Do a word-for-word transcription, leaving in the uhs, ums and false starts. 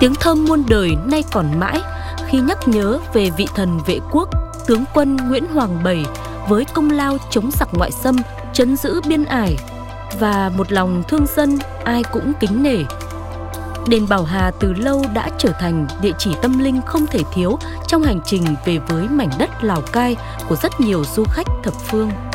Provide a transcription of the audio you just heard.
Tiếng thơm muôn đời nay còn mãi khi nhắc nhớ về vị thần vệ quốc, tướng quân Nguyễn Hoàng Bẩy với công lao chống giặc ngoại xâm, trấn giữ biên ải và một lòng thương dân ai cũng kính nể. Đền Bảo Hà từ lâu đã trở thành địa chỉ tâm linh không thể thiếu trong hành trình về với mảnh đất Lào Cai của rất nhiều du khách thập phương.